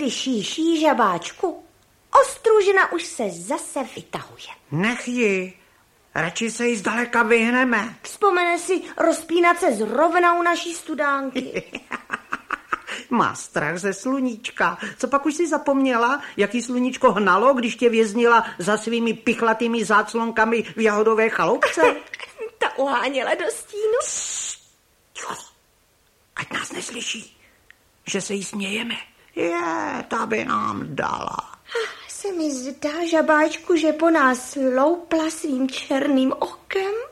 šíší, žabáčku. Ostružina už se zase vytahuje. Nech ji. Radši se jí zdaleka vyhneme. Vzpomene si rozpínat se zrovna u naší studánky. Má strach ze sluníčka. Co pak už si zapomněla, jaký sluníčko hnalo, když tě věznila za svými pichlatými záclonkami v jahodové chaloupce? Ta uháněla do stínu. Ticho, ať nás neslyší, že se jí smějeme. Ta by nám dala. Se mi zdá, žabáčku, že po nás loupla svým černým okem.